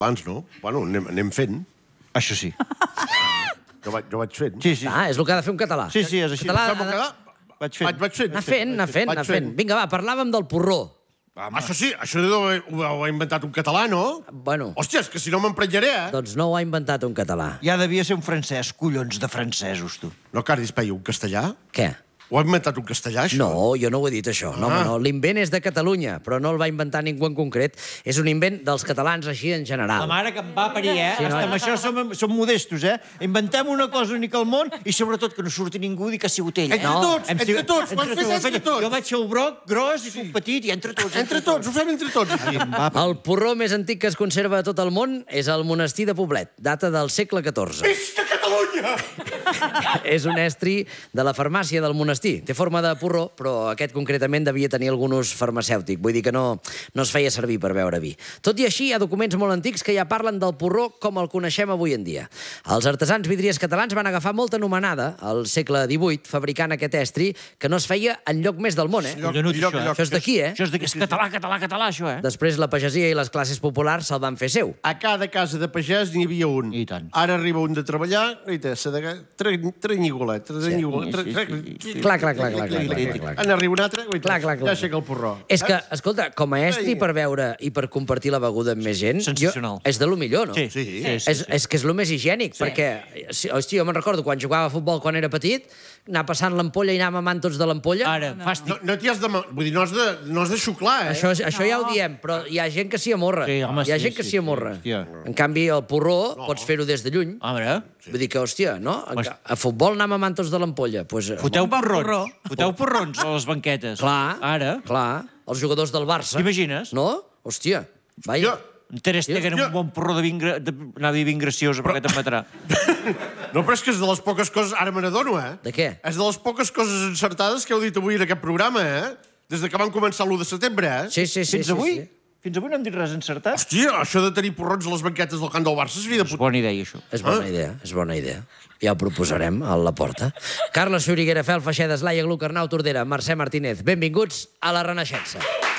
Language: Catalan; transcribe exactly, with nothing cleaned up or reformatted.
Abans no. Bueno, anem, anem fent. Això sí. Jo vaig, jo vaig fent. Sí, sí. Ah, és el que ha de fer un català. Sí, sí, és així. Català, Fem un català? Vaig fent. Vaig, vaig fent. anar fent, anar fent, anar fent. Vinga, va, parlàvem del porró. Això sí, això ho, ho ha inventat un català, no? Bueno, Hòstia, és que si no m'emprenyaré, eh? doncs no ho ha inventat un català. Ja devia ser un francès, collons de francesos, tu. No, Cardis, peia un castellà? Què? Ho ha inventat un castellà, això? No, jo no ho he dit, això. No, home, no. L'invent és de Catalunya, però no el va inventar ningú en concret. És un invent dels catalans així en general. La mare que em va parir, eh? Sí, Sí, no? amb això som, som modestos, eh? Inventem una cosa única al món i sobretot que no surti ningú i que ha sigut ell. Entre No, tots, Hem entre sigut- tots, ho hem fet entre tots. Jo vaig ser el broc, gros i tu petit, i entre tots. Entre tots, ho fem entre tots. Sí, em va... El porró més antic que es conserva a tot el món és el monestir de Poblet, data del segle catorze. Visca Catalunya! És un estri de la farmàcia del monestir. Té forma de porró, però aquest concretament devia tenir algun ús farmacèutic. Vull dir que no, no es feia servir per beure vi. Tot i així, hi ha documents molt antics que ja parlen del porró com el coneixem avui en dia. Els artesans vidriers catalans van agafar molta anomenada al segle divuit fabricant aquest estri que no es feia enlloc més del món, eh? Lloc, Collonut, lloc, això, eh? lloc. Això és d'aquí, eh? Això és, de... és català, català, català, això, eh? Després la pagesia i les classes populars se'l van fer seu. A cada casa de pagès n'hi havia un. I tant. Ara arriba un de treballar, i té, s'ha de... Trenyigolet, trenyigolet... Sí, sí, sí. Clar, clar, clar, clar, clar, clar, clar. En arriba un altre, i Clar, clar, clar. ja aixeca el porró. És que, escolta, com a estri per beure i per compartir la beguda amb més gent, Sensacional. Jo, és de lo millor, no? Sí, Sí. sí, sí, És, és que és el més higiènic, perquè, si, hosti, jo me'n recordo quan jugava a futbol quan era petit, anar passant l'ampolla i anar mamant tots de l'ampolla. Ara, fàstic. No, no t'hi has de... ma- Vull dir, no has de, no has de xuclar, eh? Això, això ja ho diem, però hi ha gent que s'hi amorra. Sí, home, hi ha sí, gent que sí, s'hi sí, amorra. hòstia. En canvi, el porró pots fer-ho des de lluny. Home, Vull dir que, hòstia, no? A, a futbol anar mamant tots de l'ampolla. Pues, foteu porrons. Foteu porrons a les banquetes. clar, Ara. clar. Els jugadors del Barça. T'imagines? No? Hòstia. Vaja. Jo, En Ter Stegen amb un bon porró de vin, gra- de, anava a dir vin graciosa, perquè te'n matarà. no, però és que és de les poques coses... Ara me n'adono, eh? De què? És de les poques coses encertades que heu dit avui en aquest programa, eh? Des de que vam començar l'u de setembre, eh? Sí, sí, sí. Fins sí, avui? Sí. Fins avui no hem dit res encertat? Hòstia, això de tenir porrons a les banquetes del camp del Barça seria de És puta... bona idea, això. És bona idea, és bona idea. Ja ho proposarem a la porta. Carles Xuriguera, Fel Feixedes, Laia Gluc, Arnau Tordera, Mercè Martínez. Benvinguts a la Renaixença.